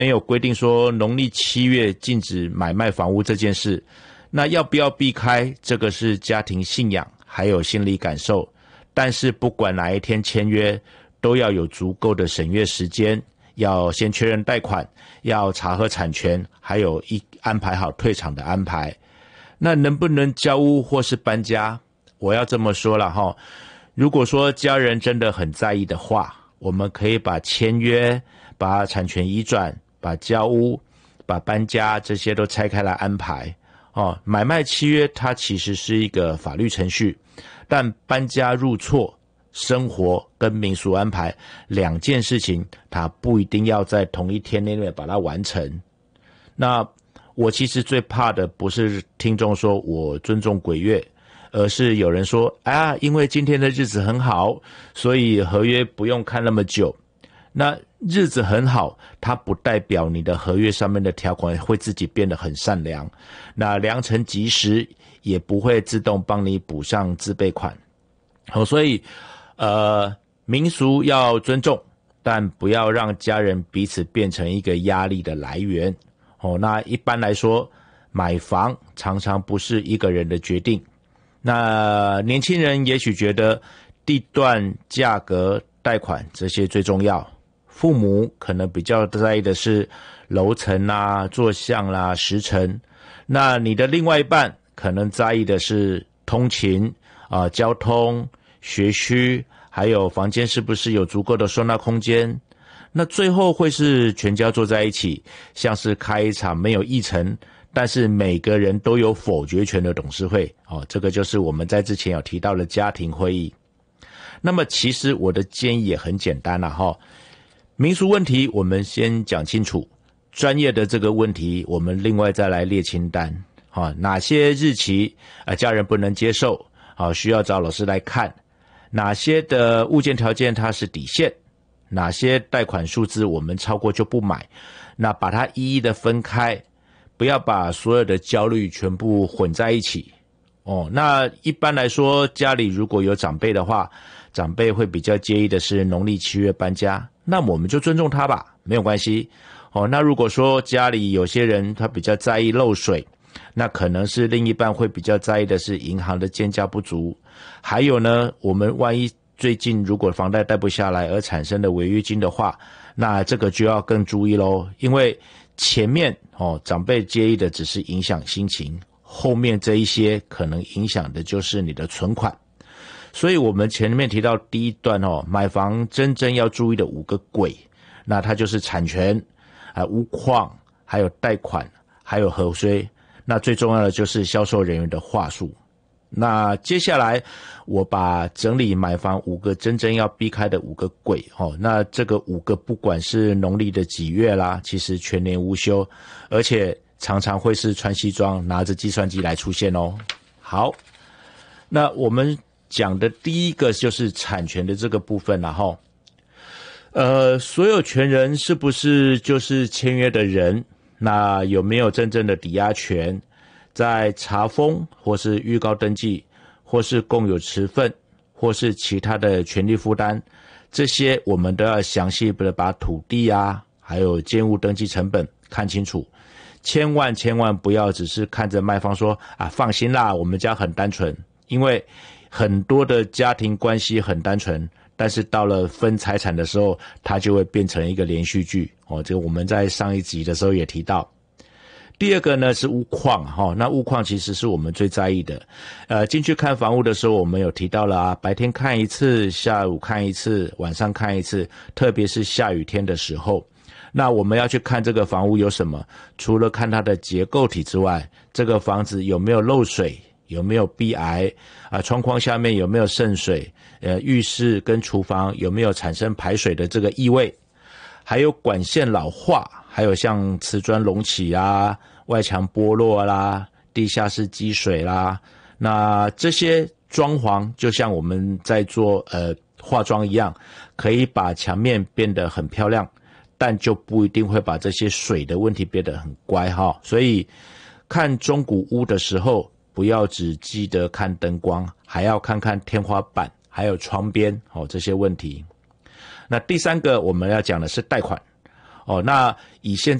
没有规定说农历7月禁止买卖房屋这件事，那要不要避开，这个是家庭信仰还有心理感受。但是不管哪一天签约，都要有足够的审阅时间，要先确认贷款，要查核产权，还有安排好退场的安排。那能不能交屋或是搬家？我要这么说了齁，如果说家人真的很在意的话，我们可以把签约、把产权移转、把交屋、把搬家这些都拆开来安排。买卖契约它其实是一个法律程序，但搬家入错、生活跟民俗安排两件事情，它不一定要在同一天内把它完成。那我其实最怕的不是听众说我尊重鬼月，而是有人说因为今天的日子很好，所以合约不用看那么久。那日子很好，它不代表你的合约上面的条款会自己变得很善良，那良辰吉时也不会自动帮你补上自备款。所以民俗要尊重，但不要让家人彼此变成一个压力的来源。那一般来说，买房常常不是一个人的决定。那年轻人也许觉得地段、价格、贷款这些最重要，父母可能比较在意的是楼层啦、坐向啦、时辰。那你的另外一半可能在意的是通勤交通、学区，还有房间是不是有足够的收纳空间。那最后会是全家坐在一起，像是开一场没有议程，但是每个人都有否决权的董事会。这个就是我们在之前有提到的家庭会议。那么其实我的建议也很简单啦，民俗问题我们先讲清楚，专业的这个问题我们另外再来列清单。哪些日期家人不能接受，需要找老师来看，哪些的物件条件它是底线，哪些贷款数字我们超过就不买，那把它一一的分开，不要把所有的焦虑全部混在一起。那一般来说，家里如果有长辈的话，长辈会比较介意的是农历7月搬家，那我们就尊重他吧，没有关系。那如果说家里有些人他比较在意漏水，那可能是另一半会比较在意的是银行的建价不足。还有呢，我们万一最近如果房贷贷不下来而产生的违约金的话，那这个就要更注意咯。因为前面长辈介意的只是影响心情，后面这一些可能影响的就是你的存款。所以我们前面提到第一段买房真正要注意的5个鬼，那它就是产权、屋况，还有贷款，还有核税。那最重要的就是销售人员的话术。那接下来我把整理买房5个真正要避开的5个鬼那这个5个不管是农历的几月啦，其实全年无休，而且常常会是穿西装拿着计算机来出现好，那我们讲的第一个就是产权的这个部分啦所有权人是不是就是签约的人？那有没有真正的抵押权？在查封或是预告登记，或是共有持份，或是其他的权利负担，这些我们都要详细的把土地还有建物登记成本看清楚。千万不要只是看着卖方说放心啦，我们家很单纯。因为很多的家庭关系很单纯，但是到了分财产的时候，它就会变成一个连续剧这个我们在上一集的时候也提到。第二个呢是屋况那屋况其实是我们最在意的。进去看房屋的时候，我们有提到了白天看一次，下午看一次，晚上看一次，特别是下雨天的时候。那我们要去看这个房屋有什么？除了看它的结构体之外，这个房子有没有漏水，有没有壁癌窗框下面有没有渗水，浴室跟厨房有没有产生排水的这个异味，还有管线老化，还有像瓷砖隆起外墙剥落啦，地下室积水啦。那这些装潢就像我们在做化妆一样，可以把墙面变得很漂亮，但就不一定会把这些水的问题变得很乖所以看中古屋的时候，不要只记得看灯光，还要看看天花板还有窗边这些问题。那第三个我们要讲的是贷款那以现